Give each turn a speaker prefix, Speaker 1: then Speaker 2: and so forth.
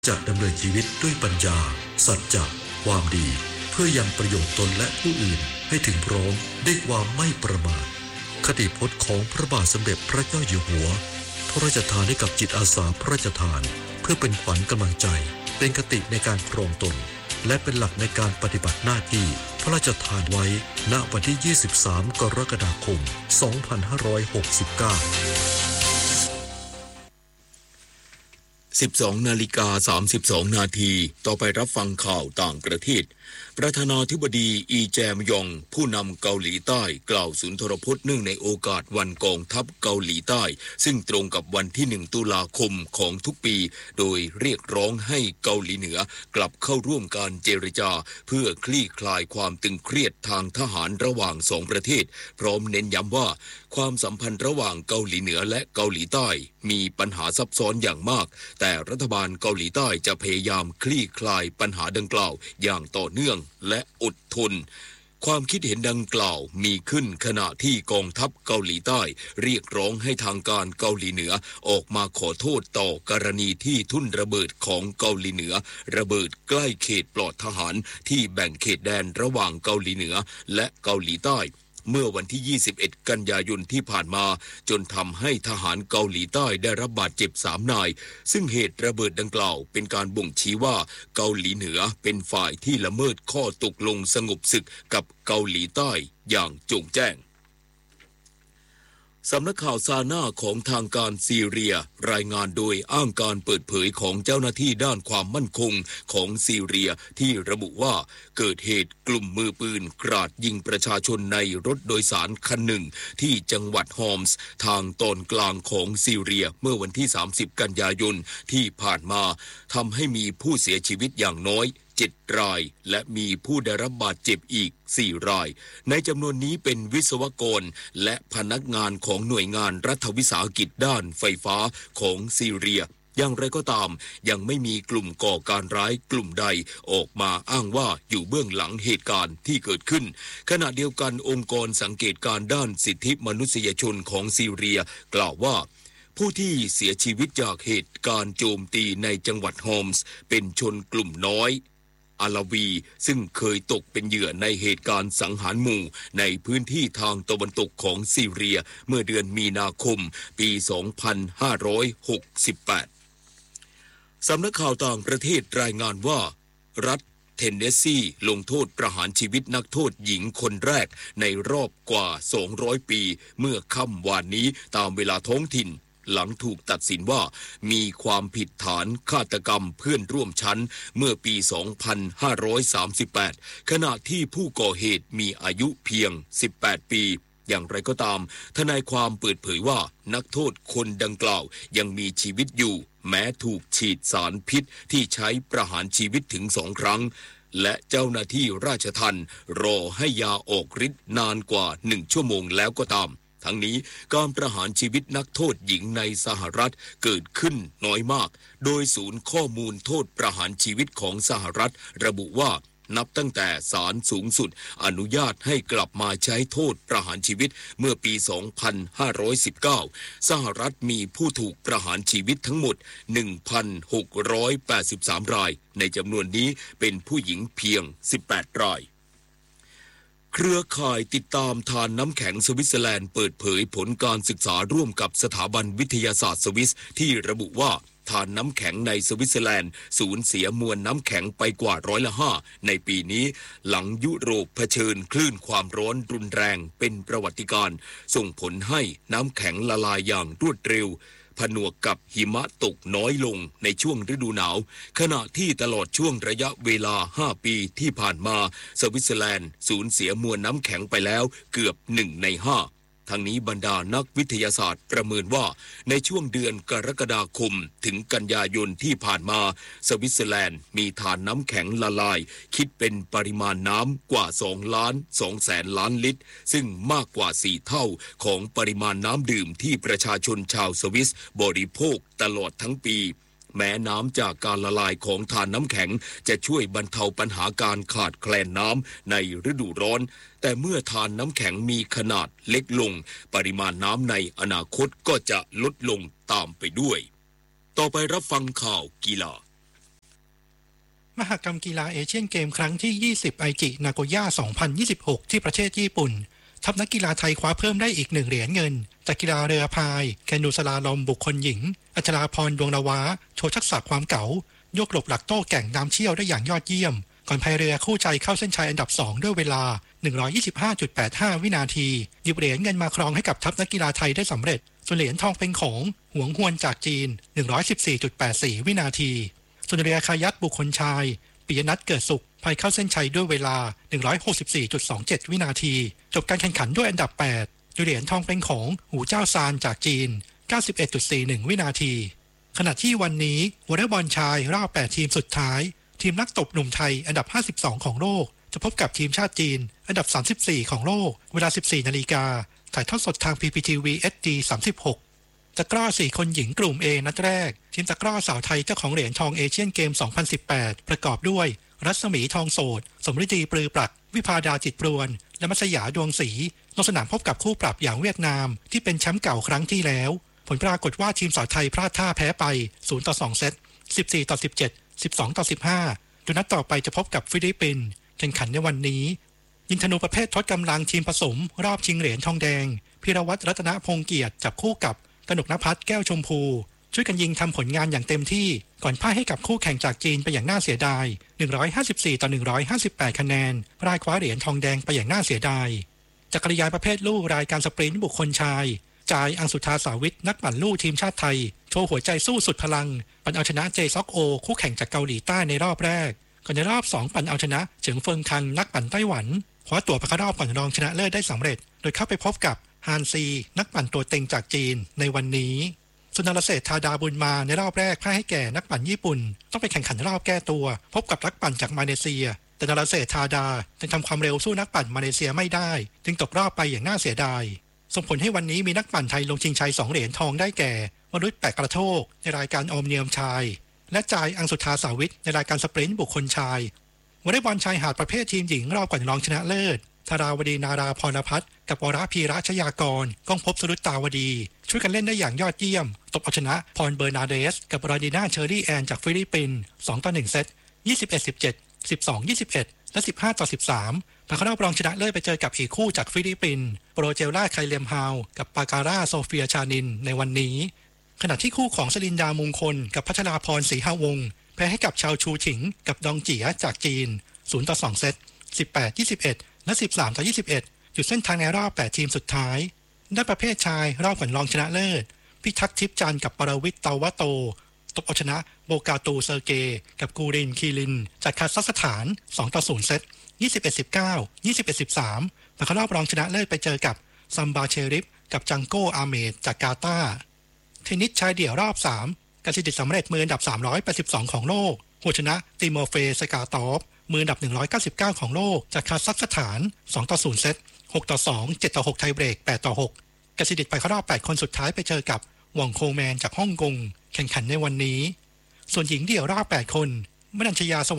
Speaker 1: จะดำเนินชีวิตด้วยปัญญาสัจจะความดีเพื่อยังประโยชน์ตนและผู้อื่นให้ถึงพร้อมด้วยความไม่ประมาทคติพจน์ของพระบาทสมเด็จพระเจ้าอยู่หัวพระราชทานให้กับจิตอาสาพระราชทานเพื่อเป็นขวัญกำลังใจเป็นคติในการครองตนและเป็นหลักในการปฏิบัติหน้าที่พระราชทานไว้ณวันที่ 23 กรกฎาคม 2569
Speaker 2: 12:32 นาทีต่อไปรับฟังข่าวต่างประเทศประธานาธิบดีอีแจมยองผู้นำเกาหลีใต้กล่าวสุนทรพจน์เนื่องในโอกาสวันกองทัพเกาหลีใต้ซึ่งตรงกับวันที่ 1 ตุลาคมของทุกปีโดยเรียกร้องให้เกาหลีเหนือกลับเข้าร่วมการเจรจาเพื่อคลี่คลายความตึงเครียดทางทหารระหว่างสองประเทศพร้อมเน้นย้ำว่าความสัมพันธ์ระหว่างเกาหลีเหนือและเกาหลีใต้มีปัญหาซับซ้อนอย่างมากแต่รัฐบาลเกาหลีใต้จะพยายามคลี่คลายปัญหาดังกล่าวอย่างต่อเนื่องและอดทนความคิดเห็นดังกล่าวมีขึ้นขณะที่กองทัพเกาหลีใต้เรียกร้องให้ทางการเกาหลีเหนือออกมาขอโทษต่อกรณีที่ทุ่นระเบิดของเกาหลีเหนือระเบิดใกล้เขตปลอดทหารที่แบ่งเขตแดนระหว่างเกาหลีเหนือและเกาหลีใต้เมื่อวันที่ 21 กันยายนที่ผ่านมาจนทำให้ทหารเกาหลีใต้ได้รับบาดเจ็บ3 นายซึ่งเหตุระเบิดดังกล่าวเป็นการบ่งชี้ว่าเกาหลีเหนือเป็นฝ่ายที่ละเมิดข้อตกลงสงบศึกกับเกาหลีใต้อย่างโจ่งแจ้งสำนักข่าวซาน่าของทางการซีเรียรายงานโดยอ้างการเปิดเผยของเจ้าหน้าที่ด้านความมั่นคงของซีเรียที่ระบุว่าเกิดเหตุกลุ่มมือปืนกราดยิงประชาชนในรถโดยสารคันหนึ่งที่จังหวัดฮอมส์ทางตอนกลางของซีเรียเมื่อวันที่ 30 กันยายนที่ผ่านมาทำให้มีผู้เสียชีวิตอย่างน้อย7 รายและมีผู้ได้รับบาดเจ็บอีก4 รายในจำนวนนี้เป็นวิศวกรและพนักงานของหน่วยงานรัฐวิสาหกิจด้านไฟฟ้าของซีเรียอย่างไรก็ตามยังไม่มีกลุ่มก่อการร้ายกลุ่มใดออกมาอ้างว่าอยู่เบื้องหลังเหตุการณ์ที่เกิดขึ้นขณะเดียวกันองค์กรสังเกตการณ์ด้านสิทธิมนุษยชนของซีเรียกล่าวว่าผู้ที่เสียชีวิตจากเหตุการณ์โจมตีในจังหวัดฮอมส์เป็นชนกลุ่มน้อยอาลาวีซึ่งเคยตกเป็นเหยื่อในเหตุการณ์สังหารหมู่ในพื้นที่ทางตะวันตกของซีเรียเมื่อเดือนมีนาคมปี 2568 สำนักข่าวต่างประเทศรายงานว่ารัฐเทนเนสซีลงโทษประหารชีวิตนักโทษหญิงคนแรกในรอบกว่า200 ปีเมื่อค่ำวานนี้ตามเวลาท้องถิ่นหลังถูกตัดสินว่ามีความผิดฐานฆาตกรรมเพื่อนร่วมชั้นเมื่อปี 2538 ขณะที่ผู้ก่อเหตุมีอายุเพียง 18 ปีอย่างไรก็ตามทนายความเปิดเผยว่านักโทษคนดังกล่าวยังมีชีวิตอยู่แม้ถูกฉีดสารพิษที่ใช้ประหารชีวิตถึง2 ครั้งและเจ้าหน้าที่ราชทัณฑ์รอให้ยาออกฤทธิ์นานกว่า1 ชั่วโมงแล้วก็ตามทั้งนี้การประหารชีวิตนักโทษหญิงในสหรัฐเกิดขึ้นน้อยมากโดยศูนย์ข้อมูลโทษประหารชีวิตของสหรัฐระบุว่านับตั้งแต่ศาลสูงสุดอนุญาตให้กลับมาใช้โทษประหารชีวิตเมื่อปี 2519 สหรัฐมีผู้ถูกประหารชีวิตทั้งหมด 1,683 รายในจำนวนนี้เป็นผู้หญิงเพียง 18 รายเครือข่ายติดตามทานน้ำแข็งสวิตเซอร์แลนด์เปิดเผยผลการศึกษาร่วมกับสถาบันวิทยาศาสตร์สวิสที่ระบุว่าทานน้ำแข็งในสวิตเซอร์แลนด์สูญเสียมวลน้ำแข็งไปกว่า5%ในปีนี้หลังยุโรปเผชิญคลื่นความร้อนรุนแรงเป็นประวัติการณ์ส่งผลให้น้ำแข็งละลายอย่างรวดเร็วผนวกกับหิมะตกน้อยลงในช่วงฤดูหนาวขณะที่ตลอดช่วงระยะเวลา5 ปีที่ผ่านมาสวิตเซอร์แลนด์สูญเสียมวลน้ำแข็งไปแล้วเกือบ1 ใน 5ทั้งนี้บรรดานักวิทยาศาสตร์ประเมินว่าในช่วงเดือนกรกฎาคมถึงกันยายนที่ผ่านมาสวิตเซอร์แลนด์มีทานน้ำแข็งละลายคิดเป็นปริมาณน้ำกว่า2.2 ล้านลิตรซึ่งมากกว่า4 เท่าของปริมาณน้ำดื่มที่ประชาชนชาวสวิสบริโภคตลอดทั้งปีแม้น้ำจากการละลายของทานน้ำแข็งจะช่วยบรรเทาปัญหาการขาดแคลนน้ำในฤดูร้อนแต่เมื่อทานน้ำแข็งมีขนาดเล็กลงปริมาณน้ำในอนาคตก็จะลดลงตามไปด้วยต่อไปรับฟังข่าวกีฬา
Speaker 3: มหกรรมกีฬาเอเชียนเกมครั้งที่20ไอจินาโกย่า2026ที่ประเทศญี่ปุ่นทัพนักกีฬาไทยคว้าเพิ่มได้อีก1เหรียญเงินจากกีฬาเรือพายแคนูสลาลอมบุคคลหญิงอัชราพรดวงนวาโชว์ทักษะความเก๋ายกหลบหลักโต้แก่งน้ำเชี่ยวได้อย่างยอดเยี่ยมก่อนพายเรือคู่ใจเข้าเส้นชัยอันดับ2ด้วยเวลา 125.85 วินาทีหยิบเหรียญเงินมาครองให้กับทัพนักกีฬาไทยได้สำเร็จส่วนเหรียญทองเป็นของหวงฮวนจากจีน 114.84 วินาทีส่วนเรือคายัคบุคคลชายปิยนัทเกิดสุขพายเข้าเส้นชัยด้วยเวลา 164.27 วินาทีจบการแข่งขันด้วยอันดับ8เหรียญทองเป็นของหูเจ้าซานจากจีน 91.41 วินาทีขณะที่วันนี้วอลเลย์บอลชายรอบ8ทีมสุดท้ายทีมนักตบหนุ่มไทยอันดับ52ของโลกจะพบกับทีมชาติจีนอันดับ34ของโลกเวลา 14:00 น.ถ่ายทอดสดทาง PPTV HD 36ตะกร้อ4คนหญิงกลุ่ม A นัดแรกทีมตะกร้อสาวไทยเจ้าของเหรียญทองเอเชียนเกม 2018 ประกอบด้วยรัศมีทองโสดสมฤดีปลือปรักวิภาดาจิตปรวนและมัสยาดวงศรีลงสนามพบกับคู่ปรับอย่างเวียดนามที่เป็นแชมป์เก่าครั้งที่แล้วผลปรากฏว่าทีมสาวไทยพลาดท่าแพ้ไป 0-2 เซต 14-17 12-15 โดยนัดต่อไปจะพบกับฟิลิปปินส์แข่งขันในวันนี้ยิงธนูประเภททดกำลังทีมผสมรอบชิงเหรียญทองแดงพิรวัตรรัตนพงษ์เกียรติจับคู่กับกนกนภัสแก้วชมพูช่วยกันยิงทำผลงานอย่างเต็มที่ก่อนพ่ายให้กับคู่แข่งจากจีนไปอย่างน่าเสียดาย 154-158 คะแนนรายคว้าเหรียญทองแดงไปอย่างน่าเสียดายจักรยานประเภทลู่รายการสปรินต์บุคคลชายจายอังสุธาสาวิทนักปั่นลู่ทีมชาติไทยโชว์หัวใจสู้สุดพลังปั่นเอาชนะเจซอกโอคู่แข่งจากเกาหลีใต้ในรอบแรกก่อนในรอบ2ปั่นเอาชนะเฉิงเฟิงคังนักปั่นไต้หวันคว้าตั๋วไปเข้ารอบก่อนรองชนะเลิศได้สำเร็จโดยเข้าไปพบกับฮานซีนักปั่นตัวเต็งจากจีนในวันนี้สุนทรเศรษฐธาดาบุญมาในรอบแรกพ่ายให้แก่นักปั่นญี่ปุ่นต้องไปแข่งขันรอบแก้ตัวพบกับนักปั่นจากมาเลเซียแต่นรเศรษฐธาดาจึงทำความเร็วสู้นักปั่นมาเลเซียไม่ได้จึงตกรอบไปอย่างน่าเสียดายส่งผลให้วันนี้มีนักปั่นไทยลงชิงชัย2เหรียญทองได้แก่วรุษแปะกระโทกในรายการออมเนียมชายและจายอังสุธาสาวิทในรายการสปรินต์บุคคลชายวอลเลย์บอลชายหาดประเภททีมหญิงรอบก่อนรองชนะเลิศธาราวดีนาราพรพัฒน์กับวราพีระชยากรก้องภพสรุตตาวดีช่วยกันเล่นได้อย่างยอดเยี่ยมตบเอาชนะพรเบอร์นาเดสกับราดีนาเชอรี่แอนจากฟิลิปปินส์ 2-1 เซต 21-17 12-21 และ 15-13ผ่านเข้ารอบรองชนะเลิศไปเจอกับอีกคู่จากฟิลิปปินส์โปรเจล่าไคเลมฮาวกับปาการาโซเฟียชานินในวันนี้ขณะที่คู่ของสลินดามงคลกับพัชราพรศรีหาวงศ์แพ้ให้กับชาวชูฉิงกับดองเจียจากจีน 0-2 เซต 18-21 และ 13-21 จุดเส้นทางในรอบ8ทีมสุดท้ายด้านประเภทชายรอบก่อนรองชนะเลิศพิทักษ์ทิพย์จันทร์กับปรวิทย์เตาวะโตตบเอาชนะโบกาตูเซอร์เกย์กับกูรินคีรินจากคาซัคสถาน 2-0 เซต 21-19 21-13ผ่านเข้ารอบรองชนะเลิศไปเจอกับซัมบาเชริฟกับจังโกอาเมดจากกาตาร์เทนนิสชายเดี่ยวรอบ3กสิดิตสำเร็จมืออันดับ382ของโลกหัวชนะติโมเฟสกาตอฟมืออันดับ199ของโลกจากคาซัคสถาน 2-0 เซต 6-2 7-6 ไทยเบรก 8-6 กสิดิตไปเข้ารอบ8คนสุดท้ายไปเจอกับหว่องโคแมนจากฮ่องกงแข่งขันในวันนี้ส่วนหญิงเดี่ยวรอบ8คนมนัญชยาส